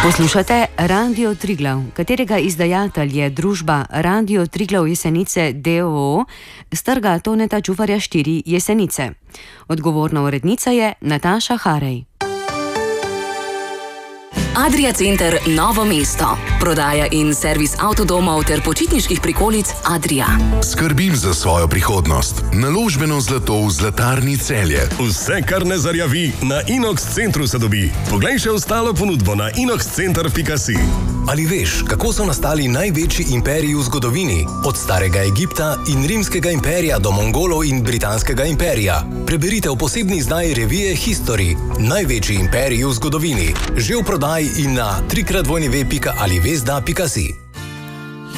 Poslušate Radio Triglav, katerega izdajatelj je družba Radio Triglav Jesenice d.o.o. s trga Toneta Čufarja 4 Jesenice. Odgovorna urednica je Nataša Harej. Adria Center Novo mesto. Prodaja in servis avtodomov ter počitniških prikolic Adria. Skrbim za svojo prihodnost. Naložbeno zlato v Zlatarni Celje. Vse, kar ne zarjavi, na Inox Centru se dobi. Poglej še ostalo ponudbo na inoxcenter.si. Ali veš, kako so nastali največji imperiji v zgodovini? Od starega Egipta in rimskega imperija do Mongolov in britanskega imperija. Preberite v posebni izdaji revije History. Največji imperiji v zgodovini. Že v prodaji in na www.alivesda.si.